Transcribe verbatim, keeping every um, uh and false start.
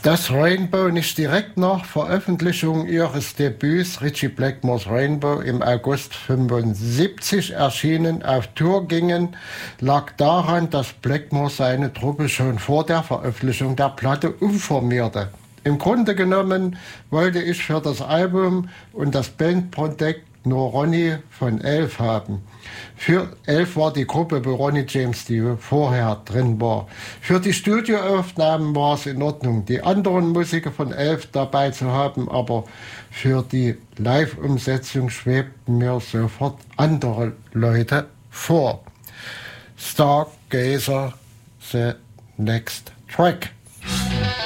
dass Rainbow nicht direkt nach Veröffentlichung ihres Debüts Ritchie Blackmores Rainbow im August fünfundsiebzig erschienen auf Tour gingen, lag daran, dass Blackmore seine Truppe schon vor der Veröffentlichung der Platte umformierte. Im Grunde genommen wollte ich für das Album und das Bandprojekt nur Ronnie von Elf haben. Für Elf war die Gruppe, wo Ronnie James Dio vorher drin war. Für die Studioaufnahmen war es in Ordnung, die anderen Musiker von Elf dabei zu haben, aber für die Live-Umsetzung schwebten mir sofort andere Leute vor. Stargazer, the next track.